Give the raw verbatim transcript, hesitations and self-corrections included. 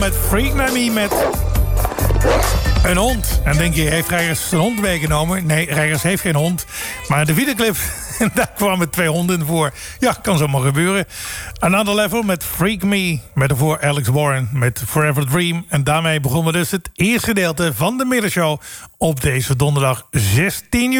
Met Freak Me met een hond. En denk je, heeft Reigers zijn hond meegenomen? Nee, Reigers heeft geen hond. Maar de videoclip, daar kwamen twee honden in voor. Ja, kan zomaar gebeuren. Another Level met Freak Me. Met daarvoor Alex Warren met Forever Dream. En daarmee begonnen we dus het eerste gedeelte van de middagshow op deze donderdag zestien juli.